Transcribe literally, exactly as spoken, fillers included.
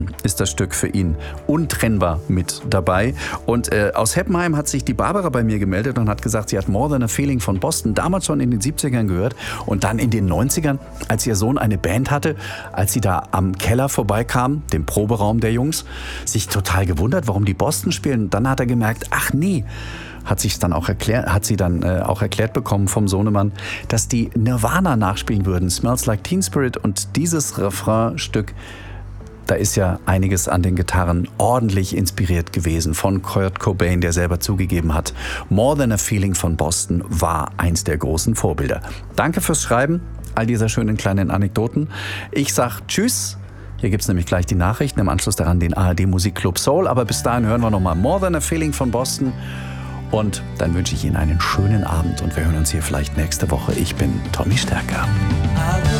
ist das Stück für ihn untrennbar mit dabei. Und äh, aus Heppenheim hat sich die Barbara bei mir gemeldet und hat gesagt, sie hat More Than a Feeling von Boston damals schon in den siebzigern gehört und dann in den neunzigern, als ihr Sohn eine Band hatte, als sie da am Keller vorbeikam, dem Proberaum der Jungs, sich total gewundert, warum die Boston spielen. Und dann hat er gemerkt, ach nee, hat sich dann auch erklärt, hat sie dann äh, auch erklärt bekommen vom Sohnemann, dass die Nirvana nachspielen würden, Smells Like Teen Spirit, und dieses Refrainstück, da ist ja einiges an den Gitarren ordentlich inspiriert gewesen von Kurt Cobain, der selber zugegeben hat, More Than a Feeling von Boston war eins der großen Vorbilder. Danke fürs Schreiben all dieser schönen kleinen Anekdoten. Ich sag Tschüss. Hier gibt es nämlich gleich die Nachrichten, im Anschluss daran den A R D Musikclub Soul. Aber bis dahin hören wir nochmal More Than a Feeling von Boston. Und dann wünsche ich Ihnen einen schönen Abend und wir hören uns hier vielleicht nächste Woche. Ich bin Tommy Stärker.